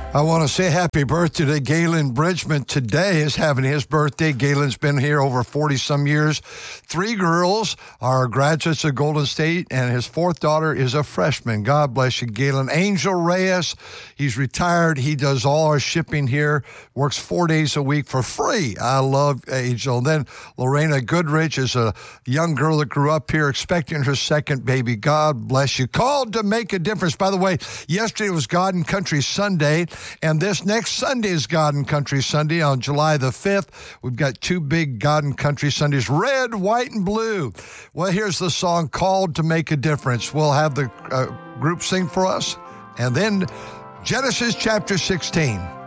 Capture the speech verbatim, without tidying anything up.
I want to say happy birthday to Galen Bridgman. Today is having his birthday. Galen's been here over forty-some years. Three girls are graduates of Golden State, and his fourth daughter is a freshman. God bless you, Galen. Angel Reyes, he's retired. He does all our shipping here, works four days a week for free. I love Angel. And then Lorena Goodrich is a young girl that grew up here expecting her second baby. God bless you. Called to make a difference. By the way, yesterday was God and Country Sunday. And this next Sunday is God and Country Sunday on July the fifth. We've got two big God and Country Sundays, red, white, and blue. Well, here's the song, Called to Make a Difference. We'll have the uh, group sing for us. And then Genesis chapter sixteen.